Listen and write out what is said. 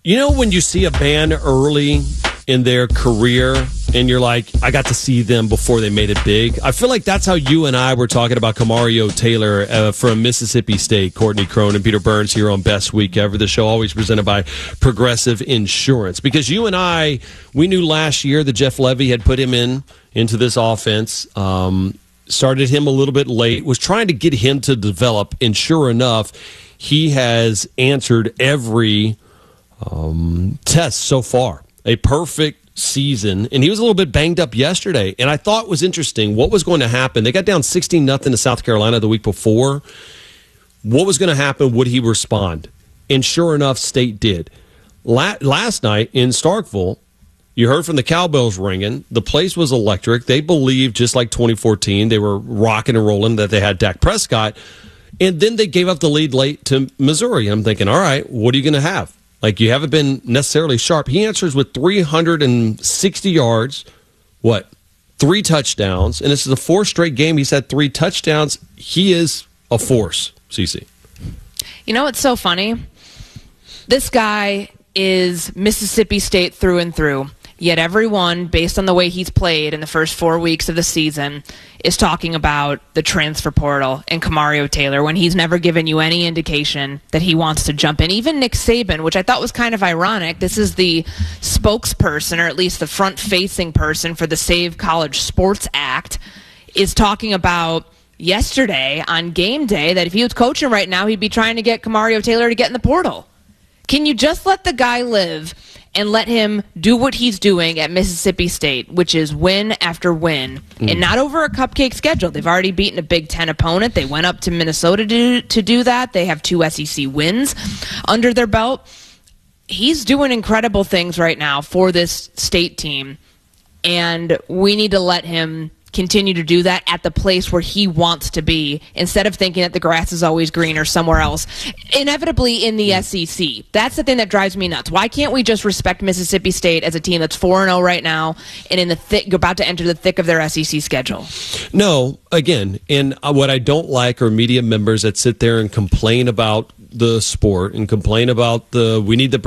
You know when you see a band early in their career and you're like, I got to see them before they made it big? I feel like that's how you and I were talking about Camario Taylor from Mississippi State. Courtney Crone and Peter Burns here on Best Week Ever. The show always presented by Progressive Insurance. Because you and I, we knew last year that Jeff Levy had put him into this offense. Started him a little bit late, was trying to get him to develop, and sure enough, he has answered every test so far. A perfect season, and he was a little bit banged up yesterday, and I thought it was interesting what was going to happen. They got down 16-0 to South Carolina the week before. What was going to happen? Would he respond? And sure enough, State did. Last night in Starkville, you heard from the cowbells ringing. The place was electric. They believed, just like 2014, they were rocking and rolling, that they had Dak Prescott, and then they gave up the lead late to Missouri. And I'm thinking, all right, what are you going to have? Like, you haven't been necessarily sharp. He answers with 360 yards, 3 touchdowns, and this is the 4th straight game he's had 3 touchdowns. He is a force, CC. You know what's so funny? This guy is Mississippi State through and through. Yet everyone, based on the way he's played in the first 4 weeks of the season, is talking about the transfer portal and Camario Taylor when he's never given you any indication that he wants to jump in. Even Nick Saban, which I thought was kind of ironic, this is the spokesperson, or at least the front-facing person for the Save College Sports Act, is talking about yesterday on game day that if he was coaching right now, he'd be trying to get Camario Taylor to get in the portal. Can you just let the guy live and let him do what he's doing at Mississippi State, which is win after win, and not over a cupcake schedule? They've already beaten a Big Ten opponent. They went up to Minnesota to do that. They have 2 SEC wins under their belt. He's doing incredible things right now for this State team, and we need to let him continue to do that at the place where he wants to be, instead of thinking that the grass is always greener somewhere else, inevitably in the SEC. That's the thing that drives me nuts. Why can't we just respect Mississippi State as a team that's 4-0 right now and in the about to enter the thick of their SEC schedule? No, again, and what I don't like are media members that sit there and complain about the sport and complain about we need the